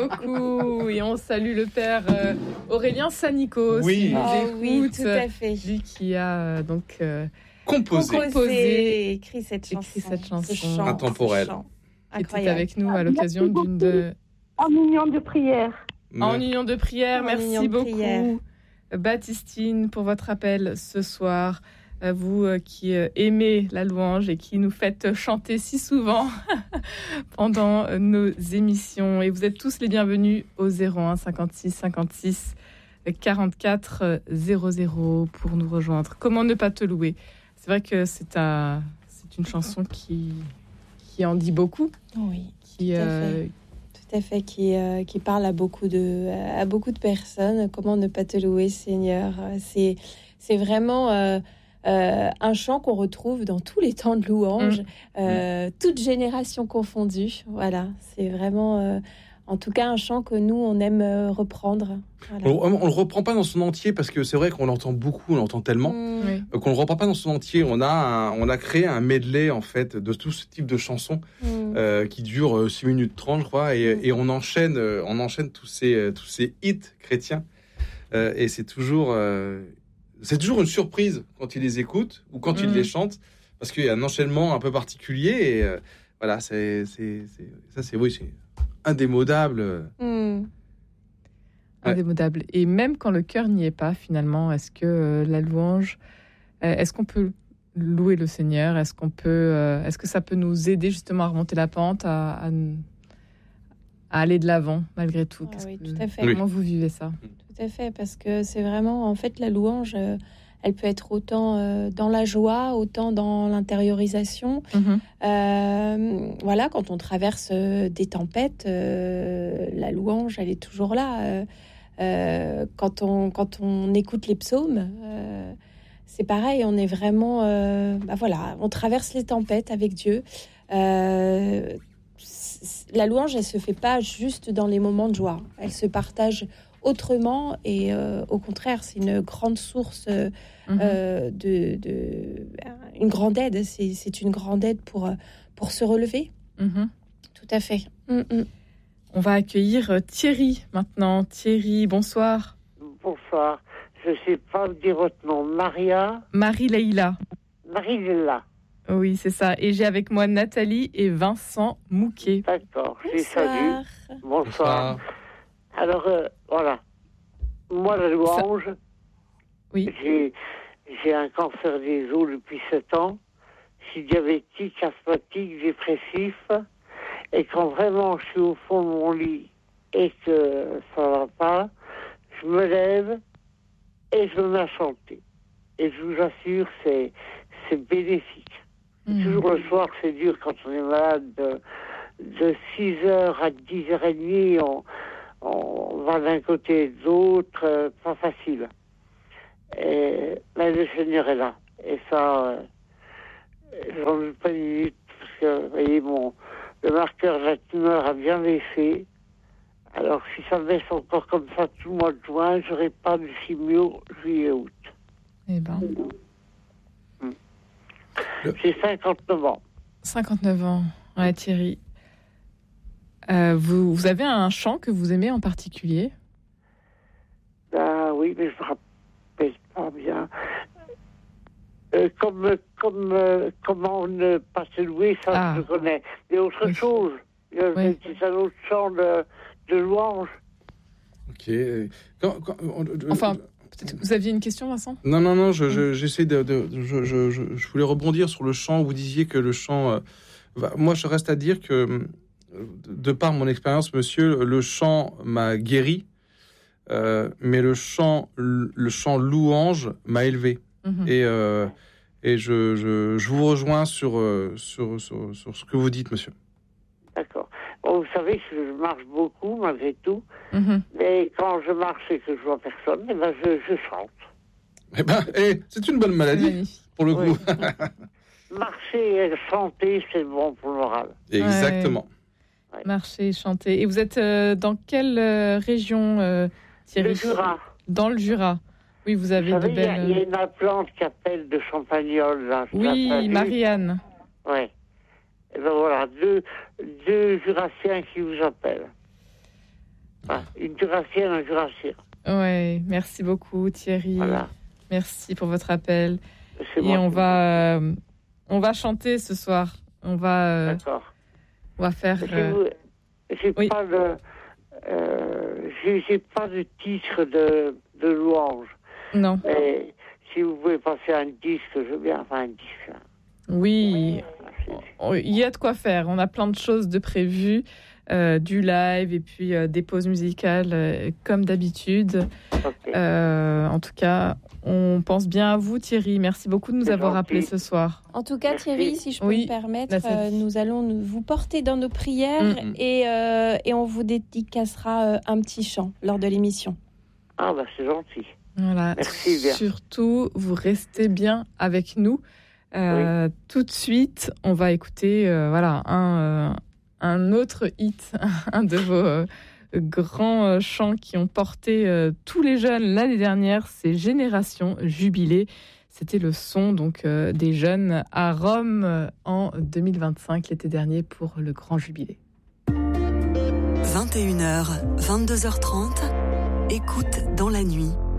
beaucoup. Et on salue le père Aurélien Sanico. Oui. Oui, tout à fait. Lui qui a composé, écrit cette chanson. Ce chant intemporel. Qui était avec nous à l'occasion d'une de... En union de prière. En union de prière. Merci beaucoup, Baptistine, pour votre appel ce soir. Vous qui aimez la louange et qui nous faites chanter si souvent pendant nos émissions. Et vous êtes tous les bienvenus au 01 56 56 44 00 pour nous rejoindre. Comment ne pas te louer? C'est vrai que c'est une chanson qui en dit beaucoup. Oui, tout à fait, qui parle à beaucoup de personnes. Comment ne pas te louer, Seigneur? C'est vraiment un chant qu'on retrouve dans tous les temps de louange, toutes générations confondues. Voilà, c'est vraiment, en tout cas, un chant que nous, on aime reprendre. Voilà. On le reprend pas dans son entier parce que c'est vrai qu'on l'entend beaucoup, on l'entend tellement qu'on le reprend pas dans son entier. On a créé un medley en fait de tout ce type de chansons qui dure 6 minutes 30, je crois, et on enchaîne tous ces hits chrétiens. Et c'est toujours une surprise quand il les écoute ou quand il les chante, parce qu'il y a un enchaînement un peu particulier. Et voilà, c'est indémodable. Indémodable. Et même quand le cœur n'y est pas, finalement, est-ce que la louange, est-ce qu'on peut louer le Seigneur? Est-ce que ça peut nous aider justement à remonter la pente, à aller de l'avant malgré tout? Oui, tout à fait. Comment vous vivez ça? Tout à fait, parce que c'est vraiment, en fait, la louange, elle peut être autant dans la joie, autant dans l'intériorisation. Voilà, quand on traverse des tempêtes, la louange, elle est toujours là. Quand on écoute les psaumes, c'est pareil, on est vraiment... voilà, on traverse les tempêtes avec Dieu. La louange, elle se fait pas juste dans les moments de joie. Elle se partage autrement et au contraire, c'est une grande source une grande aide. C'est une grande aide pour se relever. Tout à fait. On va accueillir Thierry maintenant. Thierry, bonsoir. Bonsoir. Je ne sais pas dire votre nom. Marie-Leïla. Marie-Leïla. Oui, c'est ça. Et j'ai avec moi Nathalie et Vincent Mouquet. D'accord, je les salue. Bonsoir. Alors, voilà. Moi, la louange, j'ai un cancer des os depuis 7 ans. Je suis diabétique, asthmatique, dépressif. Et quand vraiment je suis au fond de mon lit et que ça ne va pas, je me lève et je me mets à chanter. Et je vous assure, c'est bénéfique. Toujours le soir, c'est dur quand on est malade. De 6h à 10h30, on va d'un côté et de l'autre, pas facile. Mais le Seigneur est là. Et ça, j'en doute pas une minute, parce que, vous voyez, le marqueur de la tumeur a bien baissé. Alors, si ça baisse encore comme ça tout le mois de juin, j'aurai pas de chimio juillet-août. Eh ben. J'ai 59 ans. 59 ans, ouais, Thierry. Vous avez un chant que vous aimez en particulier? Oui, mais je me rappelle pas bien. Comment ne pas se louer, ça je connais. Mais autre chose, c'est un autre chant de louange. Ok. Enfin, peut-être vous aviez une question, Vincent? Non, j'essaie je voulais rebondir sur le chant. Vous disiez que le chant... moi, je reste à dire que, de par mon expérience, monsieur, le chant m'a guéri, mais le chant louange m'a élevé. Et je vous rejoins sur ce que vous dites, monsieur. D'accord. Bon, vous savez que je marche beaucoup, malgré tout. Mais quand je marche et que je vois personne, je chante. C'est une bonne maladie, pour le coup. Marcher et chanter, c'est bon pour le moral. Exactement. Ouais. Marcher et chanter. Et vous êtes dans quelle région, Thierry? Le Jura. Dans le Jura. Oui, vous avez de belles... Il y a une plante qui appelle de Champagnole, là. Oui, Marianne. Oui. Et ben voilà, deux Jurassiens qui vous appellent. Une jurassienne, un jurassien. Oui, merci beaucoup Thierry. Voilà. Merci pour votre appel. Et on va chanter ce soir. D'accord. On va faire... J'ai pas de titre de louange. Non. Mais si vous pouvez passer un disque, je veux bien faire un disque. Oui, il y a de quoi faire. On a plein de choses de prévues, du live et puis des pauses musicales comme d'habitude. Okay. En tout cas, on pense bien à vous Thierry. Merci beaucoup de nous avoir appelés ce soir. En tout cas, Thierry, si je peux me permettre, nous allons vous porter dans nos prières et on vous dédicacera un petit chant lors de l'émission. Ah c'est gentil. Voilà. Merci bien. Surtout, vous restez bien avec nous. Tout de suite, on va écouter un autre hit, un de vos grands chants qui ont porté tous les jeunes l'année dernière, c'est Génération Jubilée. C'était le son donc des jeunes à Rome en 2025, l'été dernier, pour le Grand Jubilé. 21h, 22h30, écoute dans la nuit.